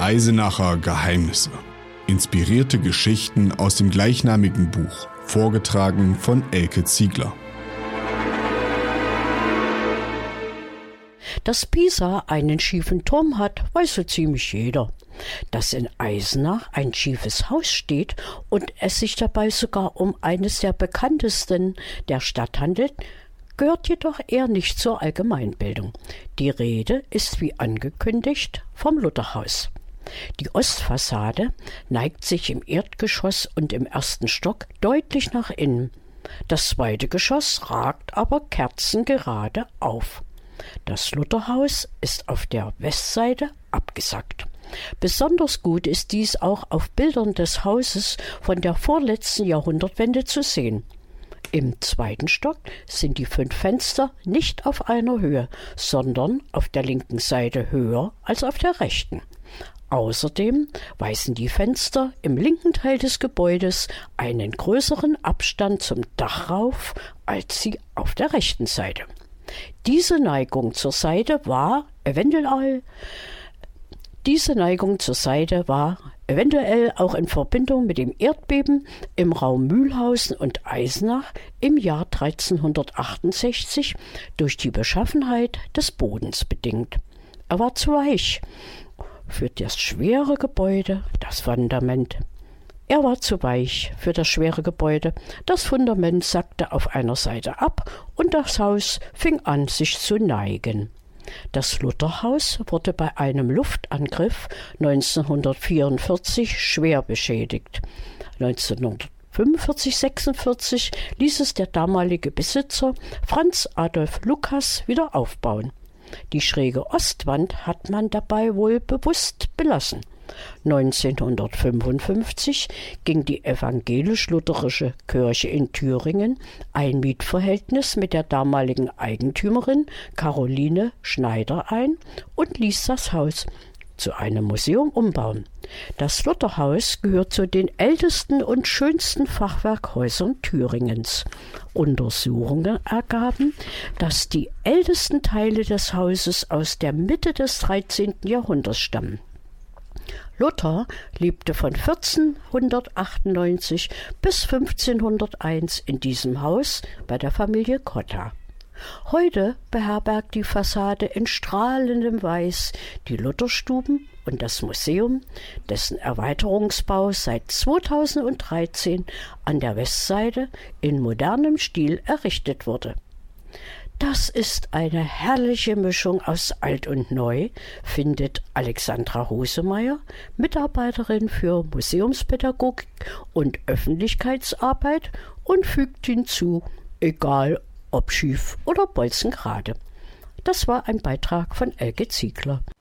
Eisenacher Geheimnisse. Inspirierte Geschichten aus dem gleichnamigen Buch, vorgetragen von Elke Ziegler. Dass Pisa einen schiefen Turm hat, weiß so ziemlich jeder. Dass in Eisenach ein schiefes Haus steht und es sich dabei sogar um eines der bekanntesten der Stadt handelt, gehört jedoch eher nicht zur Allgemeinbildung. Die Rede ist wie angekündigt vom Lutherhaus. Die Ostfassade neigt sich im Erdgeschoss und im ersten Stock deutlich nach innen. Das zweite Geschoss ragt aber kerzengerade auf. Das Lutherhaus ist auf der Westseite abgesackt. Besonders gut ist dies auch auf Bildern des Hauses von der vorletzten Jahrhundertwende zu sehen. Im zweiten Stock sind die 5 Fenster nicht auf einer Höhe, sondern auf der linken Seite höher als auf der rechten. Außerdem weisen die Fenster im linken Teil des Gebäudes einen größeren Abstand zum Dach auf als sie auf der rechten Seite. Diese Neigung zur Seite war eventuell auch in Verbindung mit dem Erdbeben im Raum Mühlhausen und Eisenach im Jahr 1368 durch die Beschaffenheit des Bodens bedingt. Er war zu weich für das schwere Gebäude, das Fundament. Das Fundament sackte auf einer Seite ab und das Haus fing an, sich zu neigen. Das Lutherhaus wurde bei einem Luftangriff 1944 schwer beschädigt. 1945/46 ließ es der damalige Besitzer Franz Adolf Lukas wieder aufbauen. Die schräge Ostwand hat man dabei wohl bewusst belassen. 1955 ging die evangelisch-lutherische Kirche in Thüringen ein Mietverhältnis mit der damaligen Eigentümerin Caroline Schneider ein und ließ das Haus zu einem Museum umbauen. Das Lutherhaus gehört zu den ältesten und schönsten Fachwerkhäusern Thüringens. Untersuchungen ergaben, dass die ältesten Teile des Hauses aus der Mitte des 13. Jahrhunderts stammen. Luther lebte von 1498 bis 1501 in diesem Haus bei der Familie Cotta. Heute beherbergt die Fassade in strahlendem Weiß die Lutherstuben und das Museum, dessen Erweiterungsbau seit 2013 an der Westseite in modernem Stil errichtet wurde. Das ist eine herrliche Mischung aus Alt und Neu, findet Alexandra Hosemeyer, Mitarbeiterin für Museumspädagogik und Öffentlichkeitsarbeit, und fügt hinzu, egal ob schief oder bolzengerade. Das war ein Beitrag von Elke Ziegler.